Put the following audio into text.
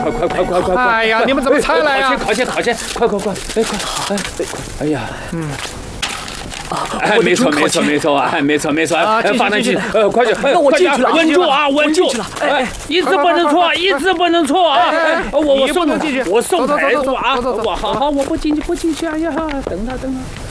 快！ 哎呀，你们怎么才来呀？ 靠前！快！哎呀，哎，没错啊，放上去，快点， 那我进去了， 稳住啊，稳住！哎，一字不能错啊！我送陪啊！好，我不进去，哎呀，等他。